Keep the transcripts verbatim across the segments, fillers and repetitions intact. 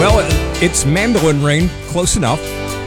Well, it's mandolin rain, close enough.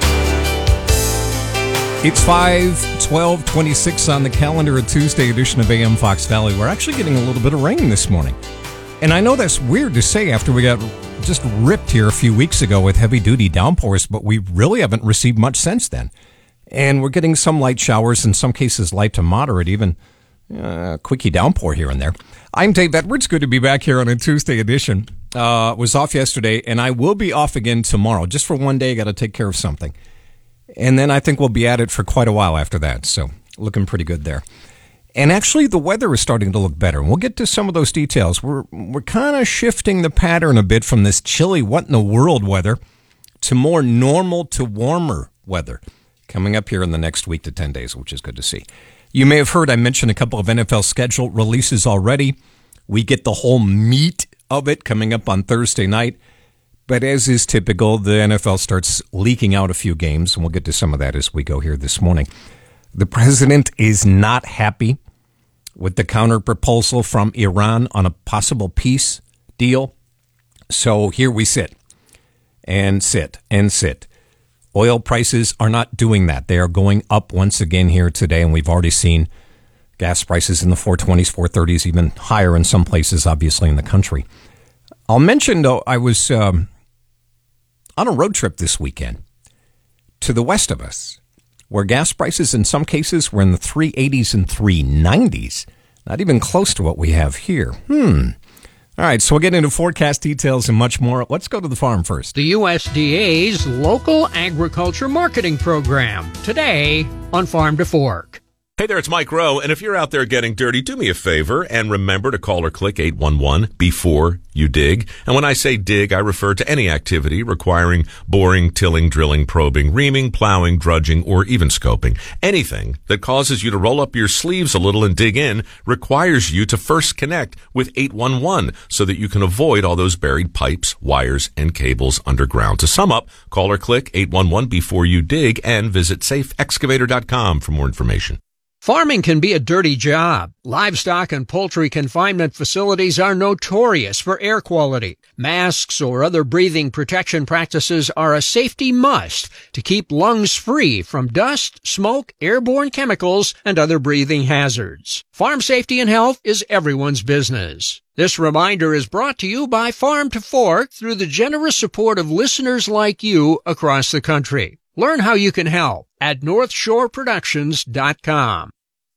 It's five twelve twenty-six on the calendar, a Tuesday edition of A M Fox Valley. We're actually getting a little bit of rain this morning. And I know that's weird to say after we got just ripped here a few weeks ago with heavy-duty downpours, but we really haven't received much since then. And we're getting some light showers, in some cases light to moderate, even uh, a quickie downpour here and there. I'm Dave Edwards. Good to be back here on a Tuesday edition. Uh, was off yesterday, and I will be off again tomorrow. Just for one day, got to take care of something. And then I think we'll be at it for quite a while after that. So looking pretty good there. And actually, the weather is starting to look better. We'll get to some of those details. We're we're kind of shifting the pattern a bit from this chilly, what in the world weather to more normal to warmer weather coming up here in the next week to ten days, which is good to see. You may have heard I mentioned a couple of N F L schedule releases already. We get the whole meat of it coming up on Thursday night. But as is typical, the N F L starts leaking out a few games, and we'll get to some of that as we go here this morning. The president is not happy with the counter-proposal from Iran on a possible peace deal. So here we sit and sit and sit. Oil prices are not doing that. They are going up once again here today, and we've already seen gas prices in the four twenties, four thirties, even higher in some places, obviously, in the country. I'll mention, though, I was um, on a road trip this weekend to the west of us, where gas prices in some cases were in the three eighties and three nineties, not even close to what we have here. Hmm. All right, so we'll get into forecast details and much more. Let's go to the farm first. The U S D A's Local Agriculture Marketing Program, today on Farm to Fork. Hey there, it's Mike Rowe, and if you're out there getting dirty, do me a favor and remember to call or click eight one one before you dig. And when I say dig, I refer to any activity requiring boring, tilling, drilling, probing, reaming, plowing, drudging, or even scoping. Anything that causes you to roll up your sleeves a little and dig in requires you to first connect with eight one one so that you can avoid all those buried pipes, wires, and cables underground. To sum up, call or click eight one one before you dig and visit safe excavator dot com for more information. Farming can be a dirty job. Livestock and poultry confinement facilities are notorious for air quality. Masks or other breathing protection practices are a safety must to keep lungs free from dust, smoke, airborne chemicals, and other breathing hazards. Farm safety and health is everyone's business. This reminder is brought to you by Farm to Fork through the generous support of listeners like you across the country. Learn how you can help at north shore productions dot com.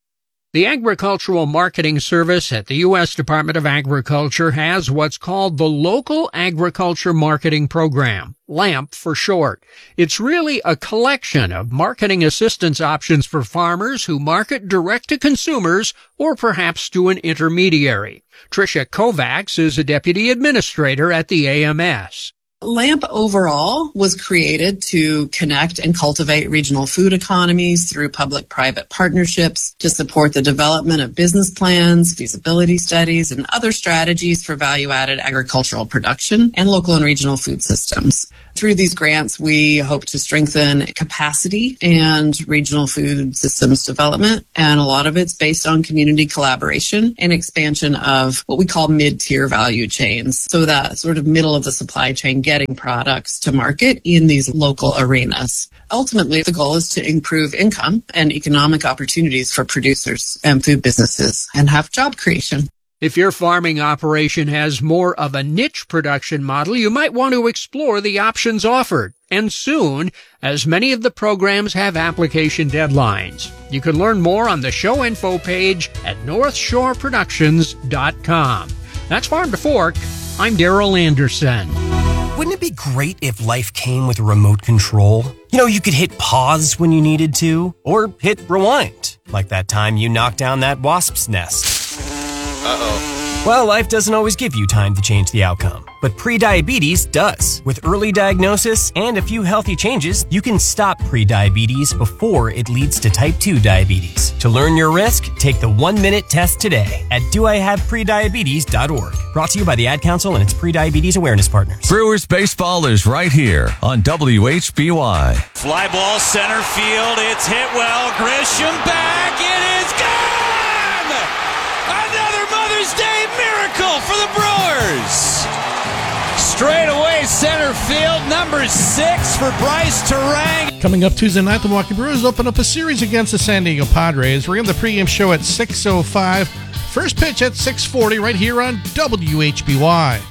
The Agricultural Marketing Service at the U S Department of Agriculture has what's called the Local Agriculture Marketing Program, LAMP for short. It's really a collection of marketing assistance options for farmers who market direct to consumers or perhaps to an intermediary. Tricia Kovacs is a deputy administrator at the A M S. LAMP overall was created to connect and cultivate regional food economies through public-private partnerships to support the development of business plans, feasibility studies, and other strategies for value-added agricultural production and local and regional food systems. Through these grants, we hope to strengthen capacity and regional food systems development, and a lot of it's based on community collaboration and expansion of what we call mid-tier value chains, so that sort of middle of the supply chain getting products to market in these local arenas. Ultimately, the goal is to improve income and economic opportunities for producers and food businesses and have job creation. If your farming operation has more of a niche production model, you might want to explore the options offered. And soon, as many of the programs have application deadlines. You can learn more on the show info page at north shore productions dot com. That's Farm to Fork. I'm Daryl Anderson. Wouldn't it be great if life came with a remote control? You know, you could hit pause when you needed to, or hit rewind, like that time you knocked down that wasp's nest. Uh-oh. Well, life doesn't always give you time to change the outcome, but prediabetes does. With early diagnosis and a few healthy changes, you can stop prediabetes before it leads to type two diabetes. To learn your risk, take the one-minute test today at do I have prediabetes dot org. Brought to you by the Ad Council and its Prediabetes Awareness Partners. Brewers baseball is right here on W H B Y. Fly ball center field. It's hit well. Grisham back. It is gone! Another Mother's Day miracle for the Brewers. straightaway center field. Number six for Bryce Terang. Coming up Tuesday night, the Milwaukee Brewers open up a series against the San Diego Padres. We're in the pregame show at six oh five. First pitch at six forty right here on W H B Y.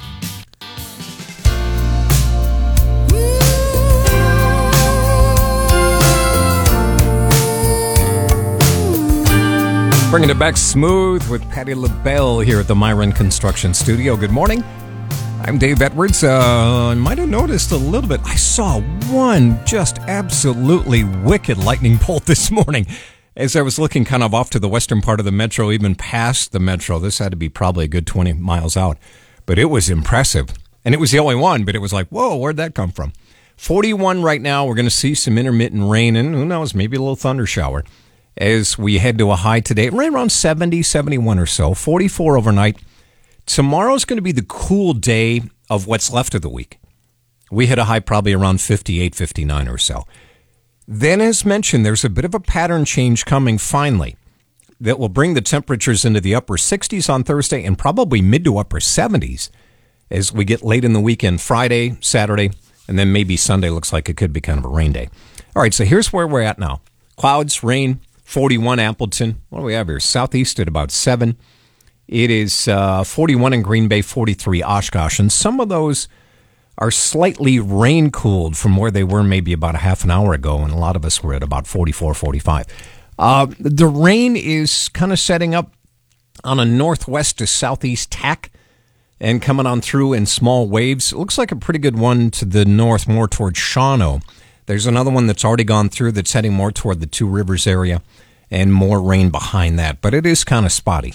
Bringing it back smooth with Patti LaBelle here at the Myron Construction Studio. Good morning. I'm Dave Edwards. Uh, I might have noticed a little bit. I saw one just absolutely wicked lightning bolt this morning as I was looking kind of off to the western part of the metro, even past the metro. This had to be probably a good twenty miles out, but it was impressive. And it was the only one, but it was like, whoa, where'd that come from? forty-one right now. We're going to see some intermittent rain and who knows, maybe a little thunder shower as we head to a high today, right around seventy, seventy-one or so, forty-four overnight. Tomorrow's going to be the cool day of what's left of the week. We hit a high probably around fifty-eight, fifty-nine or so. Then, as mentioned, there's a bit of a pattern change coming finally that will bring the temperatures into the upper sixties on Thursday and probably mid to upper seventies as we get late in the weekend, Friday, Saturday, and then maybe Sunday looks like it could be kind of a rain day. All right, so here's where we're at now. Clouds, rain, forty-one Appleton. What do we have here? Southeast at about seven. It is uh, forty-one in Green Bay, forty-three Oshkosh. And some of those are slightly rain-cooled from where they were maybe about a half an hour ago, and a lot of us were at about forty-four, forty-five. Uh, the rain is kind of setting up on a northwest to southeast tack and coming on through in small waves. It looks like a pretty good one to the north, more towards Shawano. There's another one that's already gone through that's heading more toward the Two Rivers area and more rain behind that. But it is kind of spotty.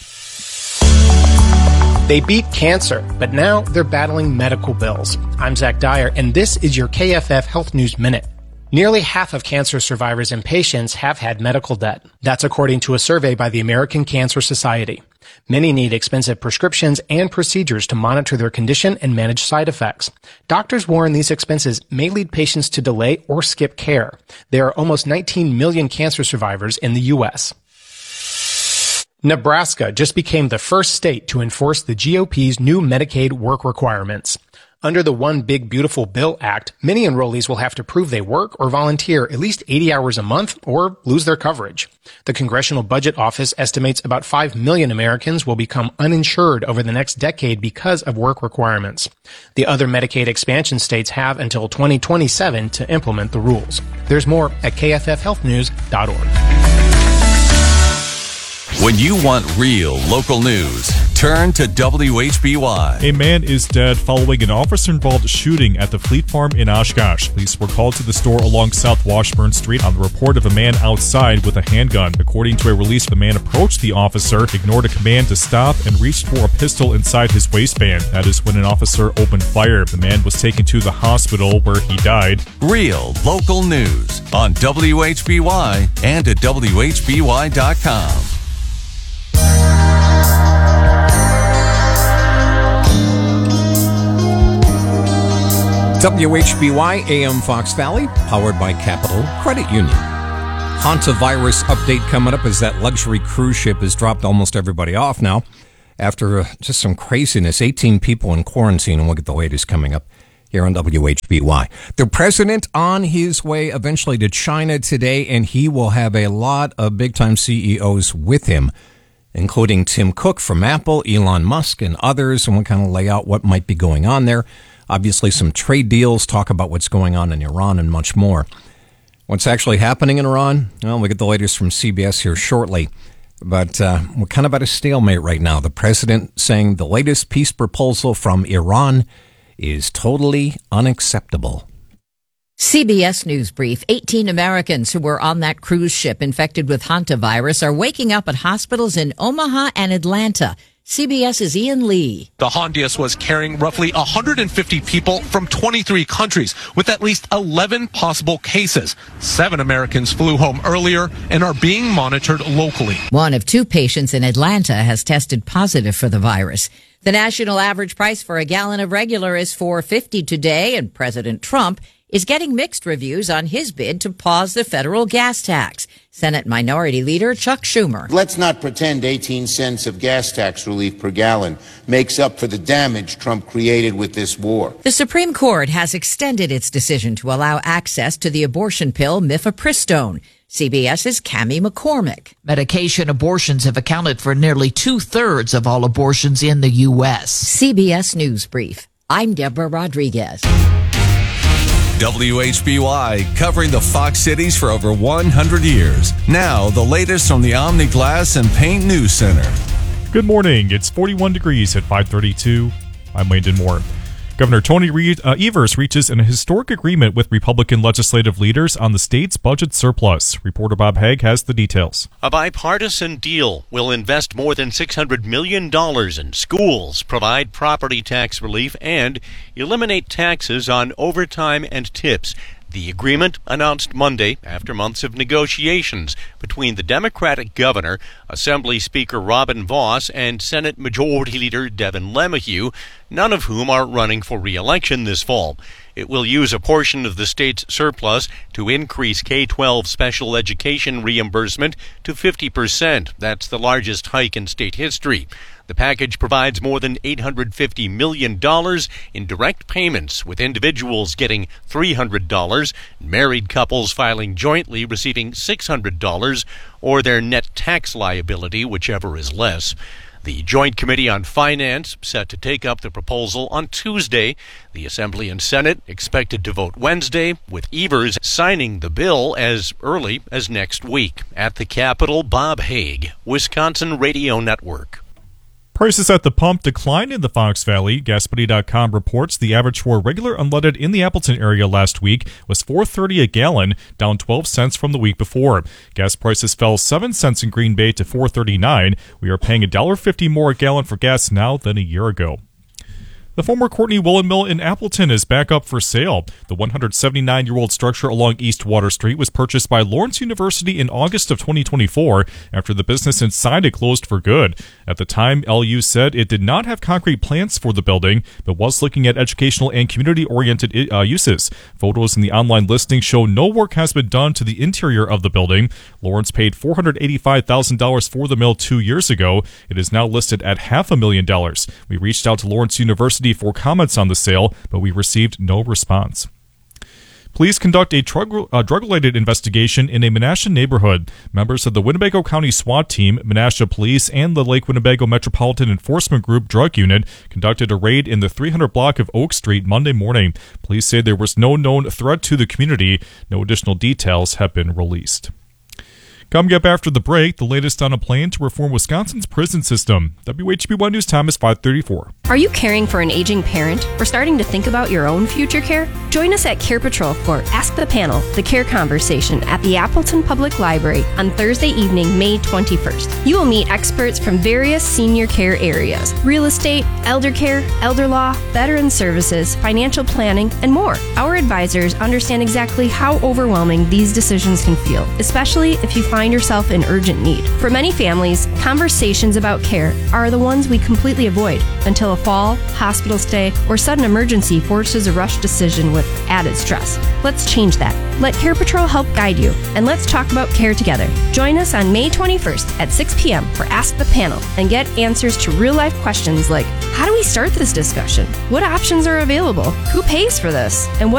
They beat cancer, but now they're battling medical bills. I'm Zach Dyer, and this is your K F F Health News Minute. Nearly half of cancer survivors and patients have had medical debt. That's according to a survey by the American Cancer Society. Many need expensive prescriptions and procedures to monitor their condition and manage side effects. Doctors warn these expenses may lead patients to delay or skip care. There are almost nineteen million cancer survivors in the U S Nebraska just became the first state to enforce the G O P's new Medicaid work requirements. Under the One Big Beautiful Bill Act, many enrollees will have to prove they work or volunteer at least eighty hours a month or lose their coverage. The Congressional Budget Office estimates about five million Americans will become uninsured over the next decade because of work requirements. The other Medicaid expansion states have until twenty twenty-seven to implement the rules. There's more at K F F health news dot org. When you want real local news, turn to W H B Y. A man is dead following an officer-involved shooting at the Fleet Farm in Oshkosh. Police were called to the store along South Washburn Street on the report of a man outside with a handgun. According to a release, the man approached the officer, ignored a command to stop, and reached for a pistol inside his waistband. That is when an officer opened fire. The man was taken to the hospital where he died. Real local news on W H B Y and at W H B Y dot com. W H B Y A M Fox Valley, powered by Capital Credit Union. Hantavirus update coming up as that luxury cruise ship has dropped almost everybody off now after uh, just some craziness. eighteen people in quarantine, and we'll get the latest coming up here on W H B Y. The president on his way eventually to China today, and he will have a lot of big-time C E Os with him, including Tim Cook from Apple, Elon Musk, and others, and we'll kind of lay out what might be going on there. Obviously, some trade deals, talk about what's going on in Iran, and much more. What's actually happening in Iran? Well, we'll get the latest from C B S here shortly. But uh, we're kind of at a stalemate right now. The president saying the latest peace proposal from Iran is totally unacceptable. C B S News Brief. eighteen Americans who were on that cruise ship infected with hantavirus are waking up at hospitals in Omaha and Atlanta. CBS's Ian Lee. The Hondias was carrying roughly one hundred fifty people from twenty-three countries with at least eleven possible cases. Seven Americans flew home earlier and are being monitored locally. One of two patients in Atlanta has tested positive for the virus. The national average price for a gallon of regular is four dollars and fifty cents today, and President Trump is getting mixed reviews on his bid to pause the federal gas tax. Senate Minority Leader Chuck Schumer. Let's not pretend eighteen cents of gas tax relief per gallon makes up for the damage Trump created with this war. The Supreme Court has extended its decision to allow access to the abortion pill mifepristone. CBS's Cammie McCormick. Medication abortions have accounted for nearly two-thirds of all abortions in the U S. C B S News Brief. I'm Deborah Rodriguez. W H B Y, covering the Fox cities for over one hundred years. Now, the latest from the Omni Glass and Paint News Center. Good morning. It's forty-one degrees at five thirty-two. I'm Landon Moore. Governor Tony Reed, uh, Evers reaches an historic agreement with Republican legislative leaders on the state's budget surplus. Reporter Bob Haig has the details. A bipartisan deal will invest more than six hundred million dollars in schools, provide property tax relief, and eliminate taxes on overtime and tips. The agreement, announced Monday after months of negotiations between the Democratic governor, Assembly Speaker Robin Vos, and Senate Majority Leader Devin LeMahieu, none of whom are running for re-election this fall. It will use a portion of the state's surplus to increase K twelve special education reimbursement to fifty percent. That's the largest hike in state history. The package provides more than eight hundred fifty million dollars in direct payments, with individuals getting three hundred dollars, married couples filing jointly receiving six hundred dollars, or their net tax liability, whichever is less. The Joint Committee on Finance set to take up the proposal on Tuesday. The Assembly and Senate expected to vote Wednesday, with Evers signing the bill as early as next week. At the Capitol, Bob Haig, Wisconsin Radio Network. Prices at the pump declined in the Fox Valley. Gas Buddy dot com reports the average for regular unleaded in the Appleton area last week was four dollars and thirty cents a gallon, down twelve cents from the week before. Gas prices fell seven cents in Green Bay to four dollars and thirty-nine cents. We are paying one dollar and fifty cents more a gallon for gas now than a year ago. The former Courtney Woolen Mill in Appleton is back up for sale. The one hundred seventy-nine-year-old structure along East Water Street was purchased by Lawrence University in August of twenty twenty-four after the business inside it closed for good. At the time, L U said it did not have concrete plans for the building, but was looking at educational and community-oriented uh, uses. Photos in the online listing show no work has been done to the interior of the building. Lawrence paid four hundred eighty-five thousand dollars for the mill two years ago. It is now listed at half a million dollars. We reached out to Lawrence University for comments on the sale, but we received no response. Police conduct a drug, uh, drug-related investigation in a Menasha neighborhood. Members of the Winnebago County SWAT team, Menasha Police, and the Lake Winnebago Metropolitan Enforcement Group Drug Unit conducted a raid in the three hundred block of Oak Street Monday morning. Police say there was no known threat to the community. No additional details have been released. Coming up after the break, the latest on a plan to reform Wisconsin's prison system. W H B one News Time is five thirty-four. Are you caring for an aging parent or starting to think about your own future care? Join us at Care Patrol for Ask the Panel, the care conversation at the Appleton Public Library on Thursday evening, May twenty-first. You will meet experts from various senior care areas: real estate, elder care, elder law, veteran services, financial planning, and more. Our advisors understand exactly how overwhelming these decisions can feel, especially if you find yourself in urgent need. For many families, conversations about care are the ones we completely avoid until a fall, hospital stay, or sudden emergency forces a rush decision with added stress. Let's change that. Let Care Patrol help guide you, and let's talk about care together. Join us on May twenty-first at six p.m. for Ask the Panel and get answers to real-life questions like, how do we start this discussion? What options are available? Who pays for this? And what